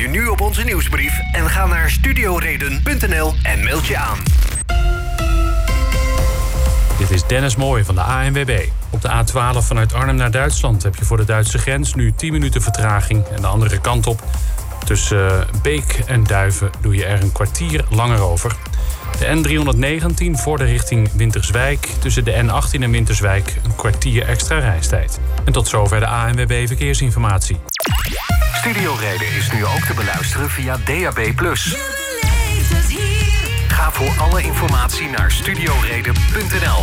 je nu op onze nieuwsbrief en ga naar studioreden.nl en meld je aan. Dit is Dennis Mooij van de ANWB. Op de A12 vanuit Arnhem naar Duitsland heb je voor de Duitse grens nu 10 minuten vertraging. En de andere kant op, tussen Beek en Duiven, doe je er een kwartier langer over. De N319 voor de richting Winterswijk. Tussen de N18 en Winterswijk een kwartier extra reistijd. En tot zover de ANWB Verkeersinformatie. Studio Reden is nu ook te beluisteren via DAB+. Ga voor alle informatie naar studioreden.nl.